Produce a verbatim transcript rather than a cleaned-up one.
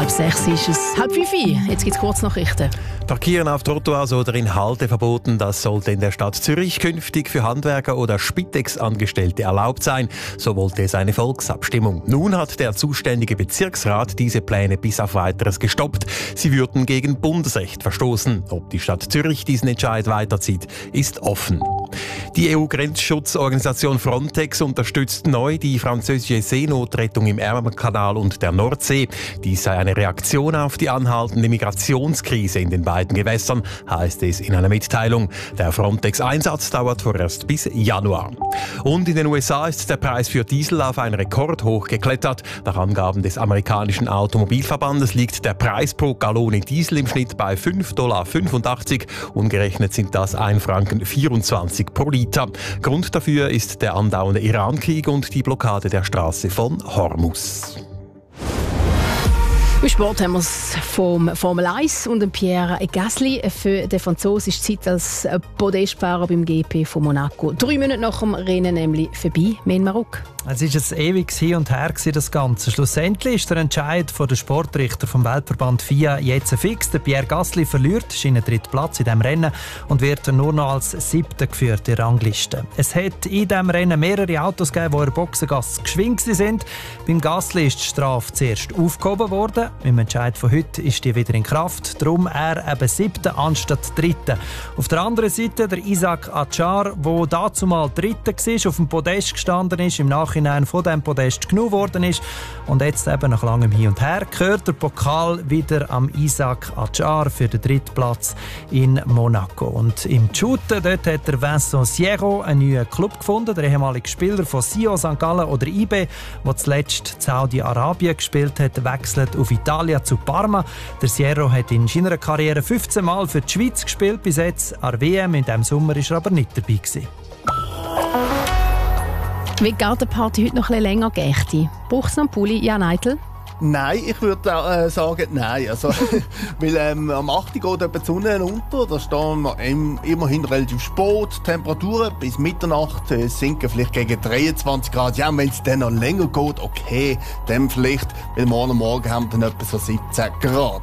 Halb sechs ist es. Halb fünf. Jetzt gibt es Kurznachrichten. Parkieren auf Trottoirs oder in Halteverboten, das sollte in der Stadt Zürich künftig für Handwerker oder Spitex-Angestellte erlaubt sein. So wollte es eine Volksabstimmung. Nun hat der zuständige Bezirksrat diese Pläne bis auf Weiteres gestoppt. Sie würden gegen Bundesrecht verstoßen. Ob die Stadt Zürich diesen Entscheid weiterzieht, ist offen. Die E U-Grenzschutzorganisation Frontex unterstützt neu die französische Seenotrettung im Ärmelkanal und der Nordsee. Dies sei eine Reaktion auf die anhaltende Migrationskrise in den beiden Gewässern, heißt es in einer Mitteilung. Der Frontex-Einsatz dauert vorerst bis Januar. Und in den U S A ist der Preis für Diesel auf einen Rekord hoch geklettert. Nach Angaben des amerikanischen Automobilverbandes liegt der Preis pro Gallone Diesel im Schnitt bei fünf Komma fünfundachtzig Dollar. Umgerechnet sind das ein Franken vierundzwanzig pro Liter. Grund dafür ist der andauernde Iran-Krieg und die Blockade der Straße von Hormuz. Im Sport haben wir es vom Formel eins und dem Pierre Gasly. Für den Franzosen ist die Zeit als Podestfahrer beim G P von Monaco drei Minuten nach dem Rennen nämlich vorbei. Mehr in Marokko. Es war ein ewiges Hin und Her, das Ganze. Schlussendlich ist der Entscheid von der Sportrichter vom Weltverband F I A jetzt fix. Der Pierre Gasly verliert seinen dritten Platz in diesem Rennen und wird nur noch als Siebter geführt in der Rangliste. Es hat in diesem Rennen mehrere Autos gegeben, die in der Boxengasse geschwingt sind. Beim Gasly ist die Strafe zuerst aufgehoben worden. Im Entscheid von heute ist die wieder in Kraft. Darum er eben Siebter anstatt Dritter. Auf der anderen Seite der Isaac Achar, der dazumal Dritter war, auf dem Podest gestanden ist, im Nachhinein von diesem Podest genommen worden ist. Und jetzt eben nach langem Hin und Her gehört der Pokal wieder am Isaac Achar für den dritten Platz in Monaco. Und im Shooten dort hat der Vincent Sierro einen neuen Club gefunden, der ehemalige Spieler von Sio Sankt Gallen oder I B, der zuletzt in Saudi-Arabien gespielt hat, wechselt auf Italien zu Parma. Der Sierro hat in seiner Karriere fünfzehn Mal für die Schweiz gespielt bis jetzt. An der W M in diesem Sommer war er aber nicht dabei gewesen. Wie die Gartenparty heute noch ein bisschen länger gächte. Braucht es noch einen Pulli? Jan Eitel? Nein, ich würde äh, sagen, nein. Also, weil ähm, am acht Uhr geht die Sonne unter, da stehen wir im, immerhin relativ spät. Temperaturen bis Mitternacht äh, sinken vielleicht gegen dreiundzwanzig Grad. Ja, wenn es dann noch länger geht, okay, dann vielleicht, weil morgen Morgen haben wir dann etwa so siebzehn Grad.